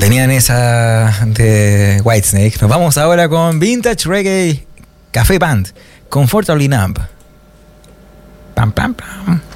tenían esa de Whitesnake. Nos vamos ahora con Vintage Reggae Café Band, Comfortably Numb. Pam, pam, pam.